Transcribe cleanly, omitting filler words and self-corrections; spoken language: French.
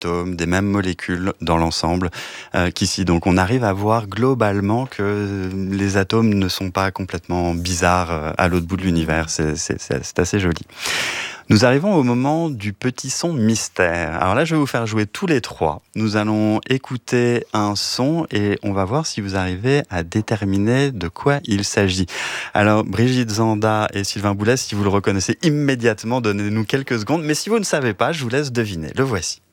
atomes, des mêmes molécules dans l'ensemble qu'ici. Donc on arrive à voir globalement que les atomes ne sont pas complètement bizarres à l'autre bout de l'univers. C'est assez joli. Nous arrivons au moment du petit son mystère. Alors là, je vais vous faire jouer tous les trois. Nous allons écouter un son et on va voir si vous arrivez à déterminer de quoi il s'agit. Alors, Brigitte Zanda et Sylvain Boulez, si vous le reconnaissez immédiatement, donnez-nous quelques secondes. Mais si vous ne savez pas, je vous laisse deviner. Le voici.